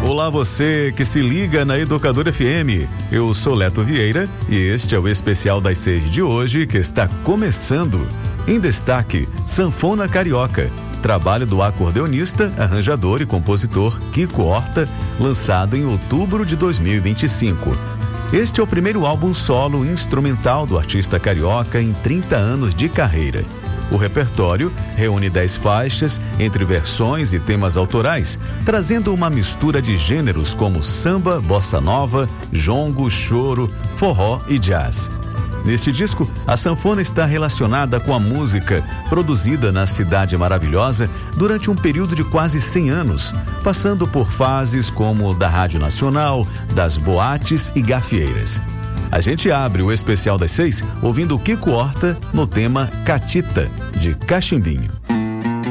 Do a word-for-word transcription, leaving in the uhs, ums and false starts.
Olá você que se liga na Educadora F M, eu sou Leto Vieira e este é o especial das seis de hoje que está começando. Em destaque, Sanfona Carioca, trabalho do acordeonista, arranjador e compositor Kiko Horta, lançado em outubro de dois mil e vinte e cinco. Este é o primeiro álbum solo instrumental do artista carioca em trinta anos de carreira. O repertório reúne dez faixas, entre versões e temas autorais, trazendo uma mistura de gêneros como samba, bossa nova, jongo, choro, forró e jazz. Neste disco, a sanfona está relacionada com a música produzida na Cidade Maravilhosa durante um período de quase cem anos, passando por fases como da Rádio Nacional, das boates e gafieiras. A gente abre o especial das seis ouvindo Kiko Horta no tema Catita, de Cachimbinho.